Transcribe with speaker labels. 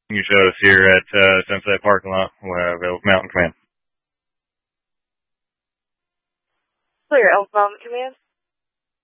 Speaker 1: You showed us here at Sunset Parking Lot with Mountain Command.
Speaker 2: Clear, Elk Mountain Command.